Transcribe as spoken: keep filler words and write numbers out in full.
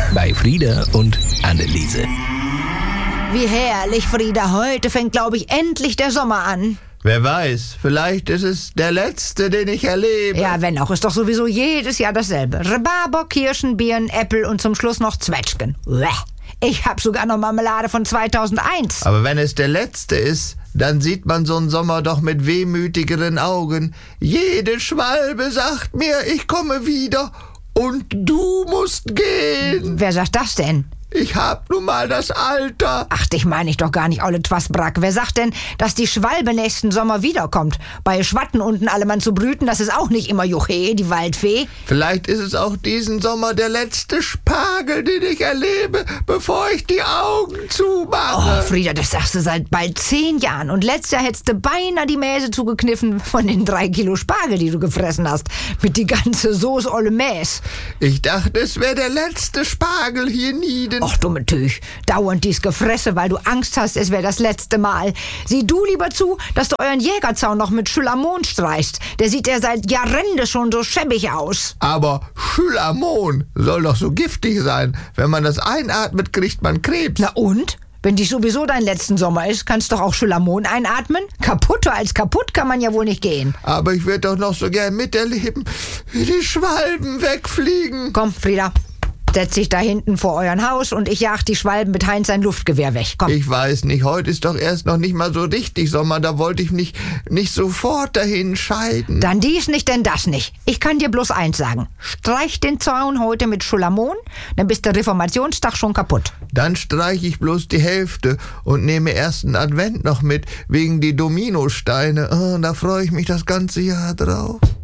bei Frieda und Anneliese. Wie herrlich, Frieda. Heute fängt, glaube ich, endlich der Sommer an. Wer weiß, vielleicht ist es der letzte, den ich erlebe. Ja, wenn auch, ist doch sowieso jedes Jahr dasselbe. Rhabarber, Kirschen, Birnen, Äpfel und zum Schluss noch Zwetschgen. Uäh. Ich hab sogar noch Marmelade von zweitausendeins. Aber wenn es der letzte ist, dann sieht man so einen Sommer doch mit wehmütigeren Augen. Jede Schwalbe sagt mir, ich komme wieder und du musst gehen. Wer sagt das denn? Ich hab nun mal das Alter. Ach, dich meine ich doch gar nicht, olle Twasbrack. Wer sagt denn, dass die Schwalbe nächsten Sommer wiederkommt? Bei Schwatten unten allemann zu brüten, das ist auch nicht immer Juche, die Waldfee. Vielleicht ist es auch diesen Sommer der letzte Spargel, den ich erlebe, bevor ich die Augen zumache. Oh, Frieda, das sagst du seit bald zehn Jahren. Und letztes Jahr hättest du beinahe die Mäse zugekniffen von den drei Kilo Spargel, die du gefressen hast. Mit die ganze Soße olle Mäs. Ich dachte, es wäre der letzte Spargel hier nieden. Och, dumme Tüch. Dauernd dies Gefresse, weil du Angst hast, es wäre das letzte Mal. Sieh du lieber zu, dass du euren Jägerzaun noch mit Schylamon streichst. Der sieht ja seit Jahrende schon so schäbig aus. Aber Schylamon soll doch so giftig sein. Wenn man das einatmet, kriegt man Krebs. Na und? Wenn dies sowieso dein letzten Sommer ist, kannst du doch auch Schylamon einatmen? Kaputter als kaputt kann man ja wohl nicht gehen. Aber ich würde doch noch so gern miterleben, wie die Schwalben wegfliegen. Komm, Frieda. Setz dich da hinten vor euren Haus und ich jag die Schwalben mit Heinz sein Luftgewehr weg. Komm. Ich weiß nicht, heute ist doch erst noch nicht mal so richtig Sommer, da wollte ich mich nicht sofort dahin scheiden. Dann dies nicht, denn das nicht. Ich kann dir bloß eins sagen. Streich den Zaun heute mit Schylamon, dann bist der Reformationstag schon kaputt. Dann streich ich bloß die Hälfte und nehme ersten Advent noch mit, wegen die Dominosteine. Oh, da freue ich mich das ganze Jahr drauf.